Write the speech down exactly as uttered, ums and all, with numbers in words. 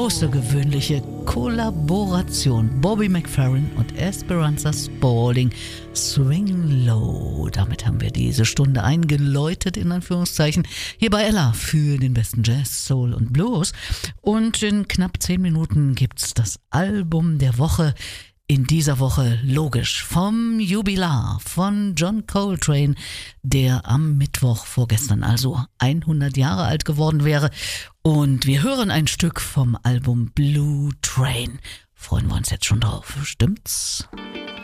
außergewöhnliche Kollaboration. Bobby McFerrin und Esperanza Spalding. Swing Low. Damit haben wir diese Stunde eingeläutet, in Anführungszeichen, hier bei Ella für den besten Jazz, Soul und Blues. Und in knapp zehn Minuten gibt's das Album der Woche. In dieser Woche logisch vom Jubilar von John Coltrane, der am Mittwoch vorgestern also hundert Jahre alt geworden wäre. Und wir hören ein Stück vom Album Blue Train. Freuen wir uns jetzt schon drauf, stimmt's?